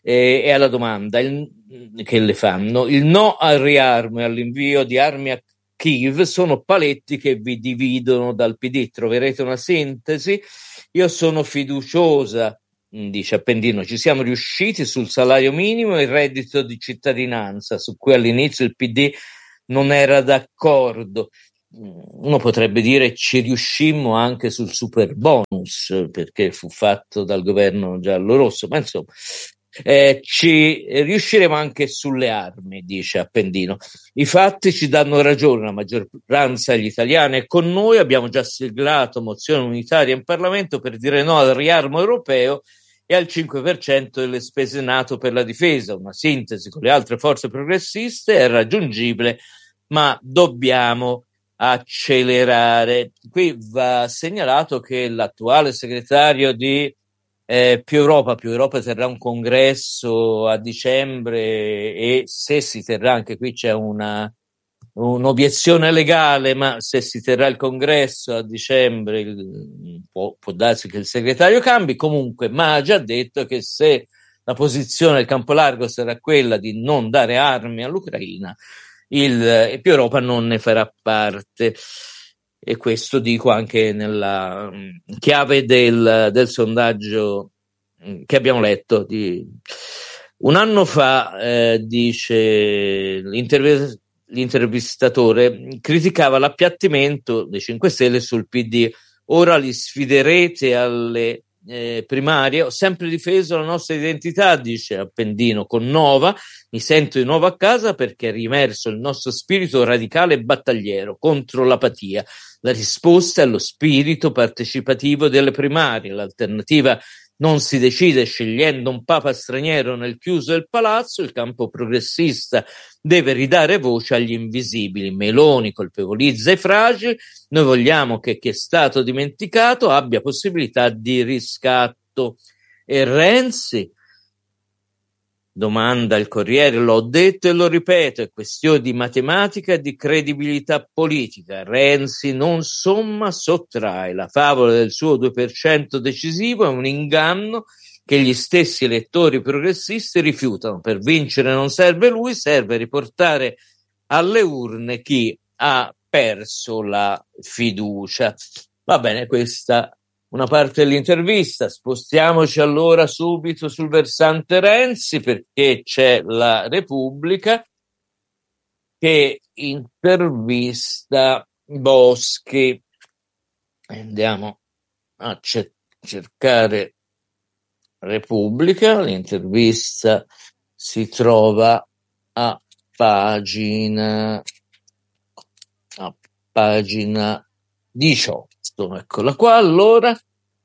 e, e alla domanda il, che le fanno. Il no al riarmo e all'invio di armi a Kiev sono paletti che vi dividono dal P D. Troverete una sintesi? Io sono fiduciosa, dice Appendino, ci siamo riusciti sul salario minimo e il reddito di cittadinanza, su cui all'inizio il P D non era d'accordo. Uno potrebbe dire ci riuscimmo anche sul super bonus, perché fu fatto dal governo giallo-rosso, ma insomma eh, ci riusciremo anche sulle armi, dice Appendino. I fatti ci danno ragione, la maggioranza degli italiani è con noi, abbiamo già siglato mozione unitaria in Parlamento per dire no al riarmo europeo e al cinque per cento delle spese NATO per la difesa. Una sintesi con le altre forze progressiste è raggiungibile, ma dobbiamo accelerare. Qui va segnalato che l'attuale segretario di eh, Più Europa, Più Europa terrà un congresso a dicembre e se si terrà, anche qui c'è una un'obiezione legale, ma se si terrà il congresso a dicembre il, può, può darsi che il segretario cambi, comunque, ma ha già detto che se la posizione del campo largo sarà quella di non dare armi all'Ucraina, il Più Europa non ne farà parte. E questo dico anche nella chiave del, del sondaggio che abbiamo letto. Di un anno fa, eh, dice l'intervista l'intervistatore, criticava l'appiattimento dei cinque Stelle sul P D. Ora li sfiderete alle eh, primarie. Ho sempre difeso la nostra identità, dice Appendino, con Nova. Mi sento di nuovo a casa perché è rimerso il nostro spirito radicale e battagliero contro l'apatia. La risposta è lo spirito partecipativo delle primarie. L'alternativa non si decide scegliendo un papa straniero nel chiuso del palazzo. Il campo progressista deve ridare voce agli invisibili. Meloni colpevolizza i fragili. Noi vogliamo che chi è stato dimenticato abbia possibilità di riscatto. E Renzi? Domanda il Corriere. L'ho detto e lo ripeto, è questione di matematica e di credibilità politica. Renzi non somma, sottrae. La favola del suo due per cento decisivo è un inganno che gli stessi elettori progressisti rifiutano. Per vincere non serve lui, serve riportare alle urne chi ha perso la fiducia. Va bene, questa una parte dell'intervista. Spostiamoci allora subito sul versante Renzi, perché c'è la Repubblica che intervista Boschi. Andiamo a c- cercare Repubblica. L'intervista si trova a pagina a pagina diciotto. Eccola qua. Allora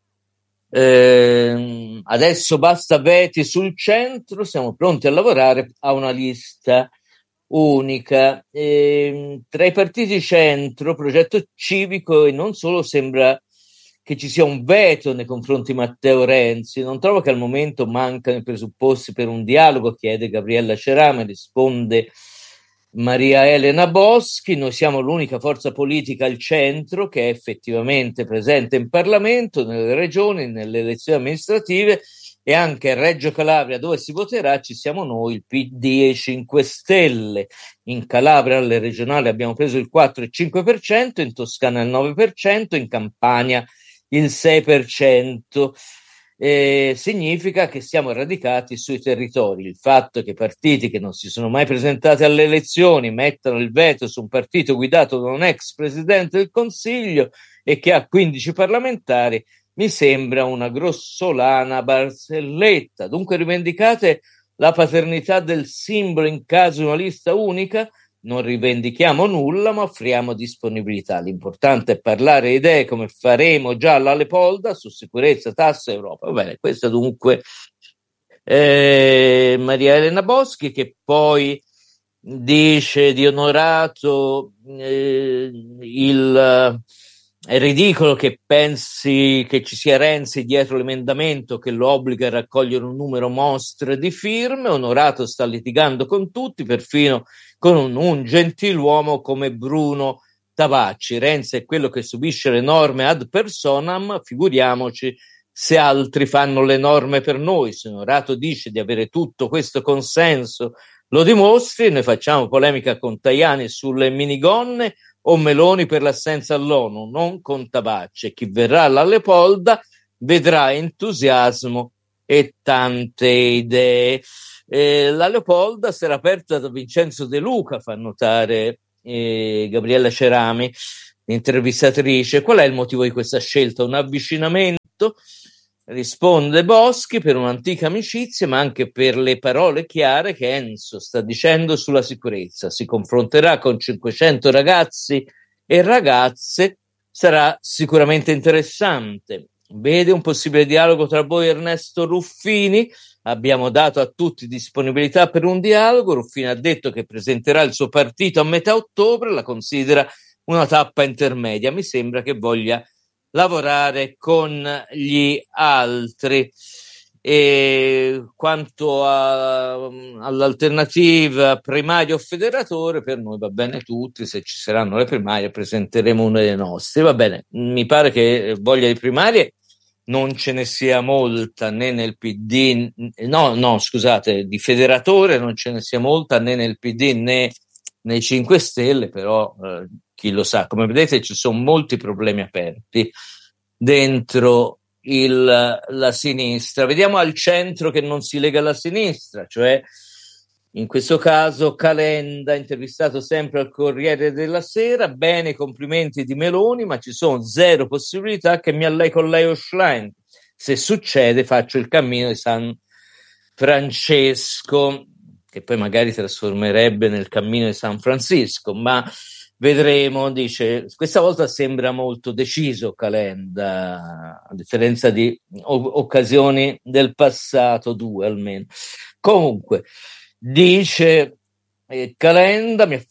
eh, adesso basta veti sul centro, siamo pronti a lavorare a una lista unica. Eh, tra i partiti centro, Progetto Civico e non solo, sembra che ci sia un veto nei confronti di Matteo Renzi. Non trovo che al momento mancano i presupposti per un dialogo, chiede Gabriella Cerame, risponde Maria Elena Boschi. Noi siamo l'unica forza politica al centro che è effettivamente presente in Parlamento, nelle regioni, nelle elezioni amministrative e anche a Reggio Calabria, dove si voterà, ci siamo noi, il P D e i cinque Stelle. In Calabria alle regionali abbiamo preso il quattro e cinque per cento, in Toscana il nove per cento, in Campania il sei per cento. Eh, significa che siamo radicati sui territori. Il fatto che partiti che non si sono mai presentati alle elezioni mettano il veto su un partito guidato da un ex presidente del Consiglio e che ha quindici parlamentari mi sembra una grossolana barzelletta. Dunque rivendicate la paternità del simbolo in caso di una lista unica? Non rivendichiamo nulla, ma offriamo disponibilità. L'importante è parlare idee, come faremo già alla Lepolda, su sicurezza, tasse, Europa. Va bene, questo dunque eh, Maria Elena Boschi, che poi dice di Onorato eh, il è ridicolo che pensi che ci sia Renzi dietro l'emendamento che lo obbliga a raccogliere un numero mostre di firme. Onorato sta litigando con tutti, perfino con un, un gentiluomo come Bruno Tavacci. Renzi è quello che subisce le norme ad personam, figuriamoci se altri fanno le norme per noi, se Norato dice di avere tutto questo consenso, lo dimostri. Noi facciamo polemica con Tajani sulle minigonne o Meloni per l'assenza all'ONU, non con Tabacci. Chi verrà alla Leopolda vedrà entusiasmo e tante idee. Eh, la Leopolda sarà aperta da Vincenzo De Luca, fa notare eh, Gabriella Cerami, intervistatrice. Qual è il motivo di questa scelta? Un avvicinamento? Risponde Boschi, per un'antica amicizia, ma anche per le parole chiare che Enzo sta dicendo sulla sicurezza. Si confronterà con cinquecento ragazzi e ragazze, sarà sicuramente interessante. Vede un possibile dialogo tra voi e Ernesto Ruffini? Abbiamo dato a tutti disponibilità per un dialogo. Ruffini ha detto che presenterà il suo partito a metà ottobre, la considera una tappa intermedia. Mi sembra che voglia lavorare con gli altri. E quanto a, all'alternativa primario o federatore, per noi va bene tutti. Se ci saranno le primarie presenteremo una delle nostre. Va bene, mi pare che voglia di primarie non ce ne sia molta né nel P D, no, no, scusate, di federatore non ce ne sia molta né nel P D né nei cinque Stelle, però eh, chi lo sa. Come vedete ci sono molti problemi aperti dentro il, la sinistra. Vediamo al centro che non si lega alla sinistra, cioè in questo caso Calenda, intervistato sempre al Corriere della Sera. Bene, complimenti di Meloni, ma ci sono zero possibilità che mi allei con Leo Schlein. Se succede faccio il cammino di San Francesco, che poi magari trasformerebbe nel cammino di San Francisco, ma vedremo. Dice, questa volta sembra molto deciso Calenda, a differenza di o- occasioni del passato, due almeno. Comunque, dice eh, Calenda, mi ha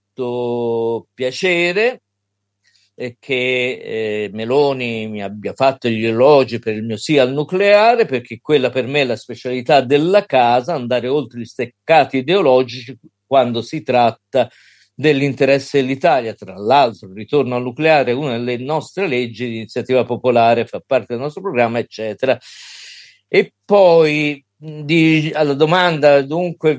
fatto piacere eh, che eh, Meloni mi abbia fatto gli elogi per il mio sì al nucleare, perché quella per me è la specialità della casa, andare oltre gli steccati ideologici quando si tratta dell'interesse dell'Italia. Tra l'altro il ritorno al nucleare è una delle nostre leggi di iniziativa popolare, fa parte del nostro programma, eccetera. E poi di, alla domanda, dunque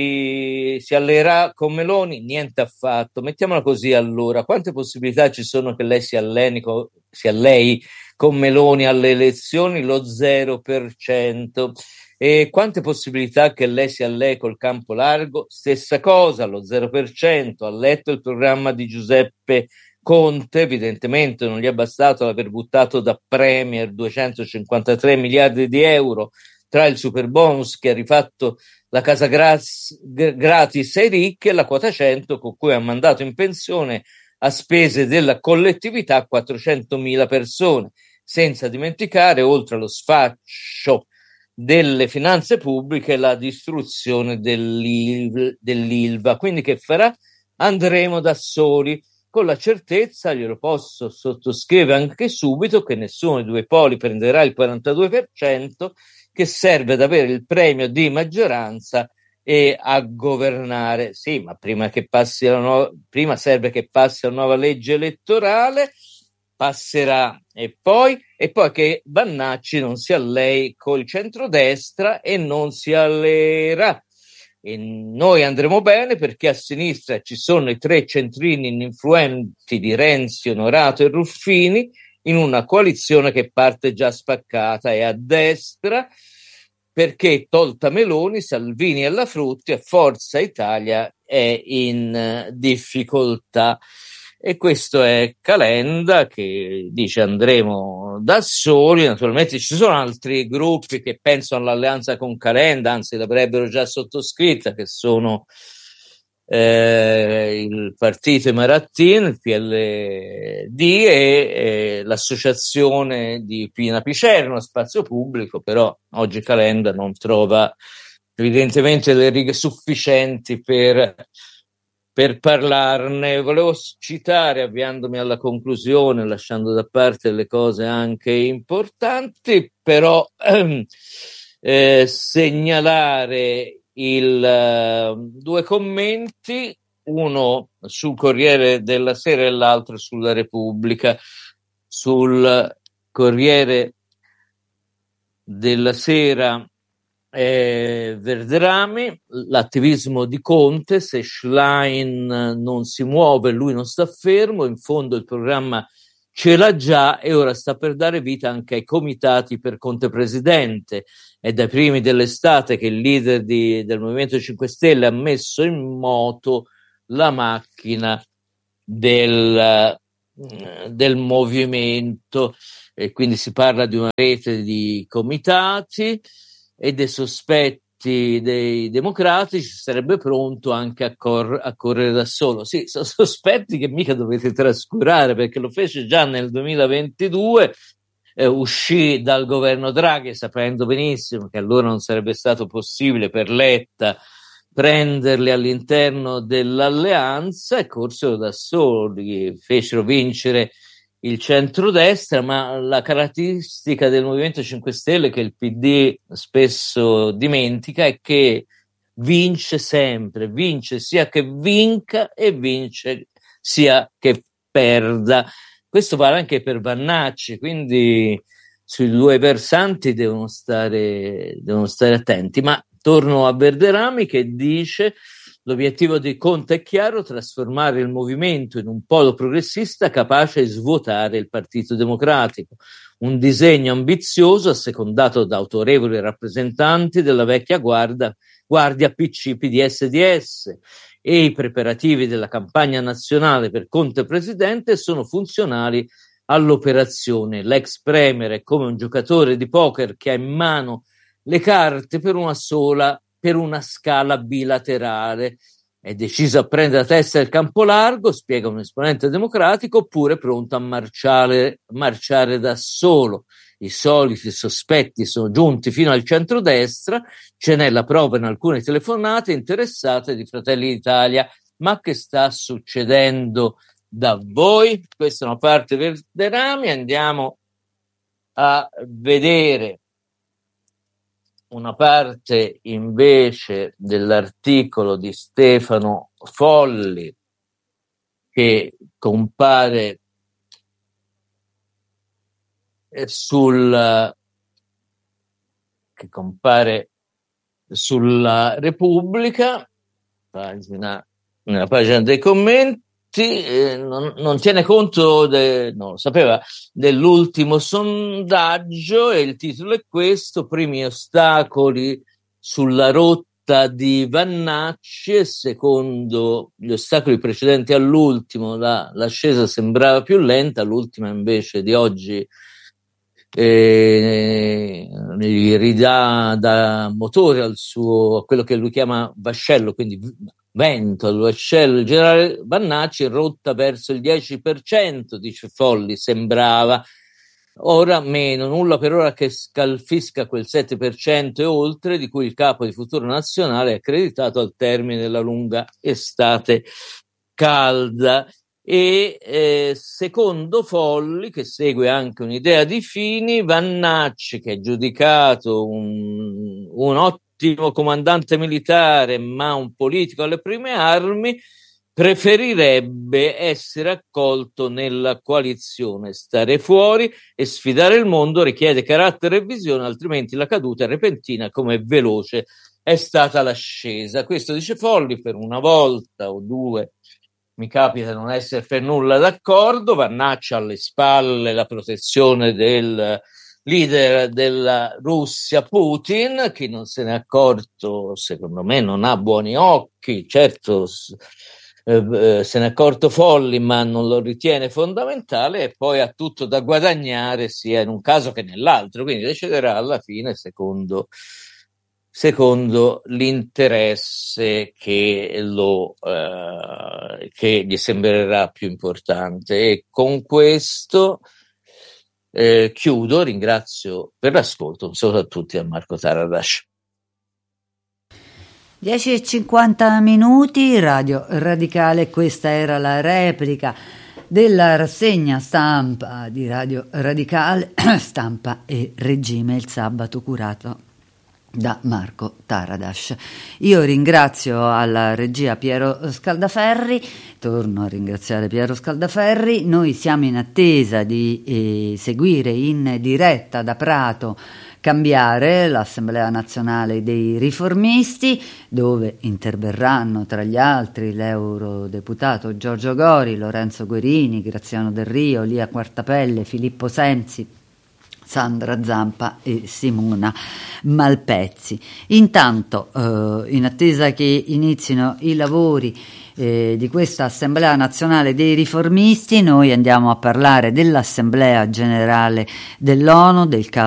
vi si alleerà con Meloni? Niente affatto. Mettiamola così allora: quante possibilità ci sono che lei si alleni con, si allei con Meloni alle elezioni? Lo zero per cento. E quante possibilità che lei si allei col campo largo? Stessa cosa, lo zero per cento. Ha letto il programma di Giuseppe Conte? Evidentemente non gli è bastato l'aver buttato da Premier duecentocinquantatré miliardi di euro tra il super bonus che ha rifatto la casa graz- gratis ai ricchi e la quota cento con cui ha mandato in pensione a spese della collettività quattrocentomila persone, senza dimenticare, oltre allo sfascio delle finanze pubbliche, la distruzione dell'Il- dell'Ilva. Quindi che farà? Andremo da soli, con la certezza, glielo posso sottoscrivere anche subito, che nessuno dei due poli prenderà il quarantadue per cento, che serve ad avere il premio di maggioranza e a governare. Sì, ma prima che passi la nuova, prima serve che passi la nuova legge elettorale, passerà, e poi, e poi che Vannacci non si allei col centrodestra e non si alleerà. E noi andremo bene perché a sinistra ci sono i tre centrini influenti di Renzi, Onorato e Ruffini, in una coalizione che parte già spaccata, e a destra perché, tolta Meloni, Salvini e la Frutti, e Forza Italia è in difficoltà. E questo è Calenda, che dice andremo da soli. Naturalmente ci sono altri gruppi che pensano all'alleanza con Calenda, anzi l'avrebbero già sottoscritta, che sono eh, il partito Marattin, il P L D e eh, l'associazione di Pina Picerno, Spazio Pubblico. Però oggi Calenda non trova evidentemente le righe sufficienti per per parlarne. Volevo citare, avviandomi alla conclusione, lasciando da parte le cose anche importanti, però ehm, eh, segnalare il, uh, due commenti, uno sul Corriere della Sera e l'altro sulla Repubblica. Sul Corriere della Sera è Verderami, l'attivismo di Conte, se Schlein non si muove lui non sta fermo, in fondo il programma ce l'ha già e ora sta per dare vita anche ai comitati per Conte Presidente. È dai primi dell'estate che il leader di, del Movimento cinque Stelle ha messo in moto la macchina del, del movimento, e quindi si parla di una rete di comitati e dei sospetti dei democratici. Sarebbe pronto anche a, cor- a correre da solo. Sì, sono sospetti che mica dovete trascurare, perché lo fece già nel duemilaventidue, eh, uscì dal governo Draghi sapendo benissimo che allora non sarebbe stato possibile per Letta prenderli all'interno dell'alleanza e corsero da soli, fecero vincere il centrodestra. Ma la caratteristica del Movimento cinque Stelle, che il P D spesso dimentica, è che vince sempre, vince sia che vinca e vince sia che perda. Questo vale anche per Vannacci, quindi sui due versanti devono stare, devono stare attenti. Ma torno a Verderami, che dice: l'obiettivo di Conte è chiaro, trasformare il movimento in un polo progressista capace di svuotare il Partito Democratico. Un disegno ambizioso assecondato da autorevoli rappresentanti della vecchia guardia, guardia P C, P D S, D S, e i preparativi della campagna nazionale per Conte Presidente sono funzionali all'operazione. L'ex premier è come un giocatore di poker che ha in mano le carte per una sola, per una scala bilaterale. È deciso a prendere la testa del campo largo, spiega un esponente democratico, oppure pronto a marciare, marciare da solo. I soliti sospetti sono giunti fino al centrodestra, ce n'è la prova in alcune telefonate interessate di Fratelli d'Italia. Ma che sta succedendo da voi? Questa è una parte Verderami. Andiamo a vedere una parte invece dell'articolo di Stefano Folli, che compare sul che compare sulla Repubblica, pagina, nella pagina dei commenti. Eh, non, non tiene conto, de, non lo sapeva, dell'ultimo sondaggio, e il titolo è questo: primi ostacoli sulla rotta di Vannacci, e secondo gli ostacoli precedenti all'ultimo la, l'ascesa sembrava più lenta, l'ultima invece di oggi eh, ridà da motore al suo, a quello che lui chiama vascello, quindi vento al vascello. Il generale Vannacci in rotta verso il dieci per cento, dice Folli, sembrava. Ora meno, nulla per ora che scalfisca quel sette per cento e oltre di cui il capo di Futuro Nazionale è accreditato al termine della lunga estate calda. E eh, secondo Folli, che segue anche un'idea di Fini, Vannacci, che è giudicato un, un ottimo comandante militare ma un politico alle prime armi, preferirebbe essere accolto nella coalizione. Stare fuori e sfidare il mondo richiede carattere e visione, altrimenti la caduta è repentina come veloce è stata l'ascesa. Questo dice Folli. Per una volta o due mi capita non essere per nulla d'accordo. Vannacci alle spalle la protezione del leader della Russia, Putin. Chi non se n'è accorto, secondo me, non ha buoni occhi. Certo, eh, se n'è accorto Folli, ma non lo ritiene fondamentale, e poi ha tutto da guadagnare sia in un caso che nell'altro, quindi deciderà alla fine secondo secondo l'interesse che, lo, eh, che gli sembrerà più importante. E con questo eh, chiudo, ringrazio per l'ascolto, un saluto a tutti a Marco Taradash. dieci e cinquanta minuti, Radio Radicale, questa era la replica della rassegna stampa di Radio Radicale, Stampa e Regime, il sabato, curato da Marco Taradas. Io ringrazio alla regia Piero Scaldaferri, torno a ringraziare Piero Scaldaferri. Noi siamo in attesa di eh, seguire in diretta da Prato Cambiare, l'Assemblea Nazionale dei Riformisti, dove interverranno tra gli altri l'eurodeputato Giorgio Gori, Lorenzo Guerini, Graziano Del Rio, Lia Quartapelle, Filippo Sensi, Sandra Zampa e Simona Malpezzi. Intanto, eh, in attesa che inizino i lavori eh, di questa Assemblea Nazionale dei Riformisti, noi andiamo a parlare dell'Assemblea Generale dell'ONU, del caso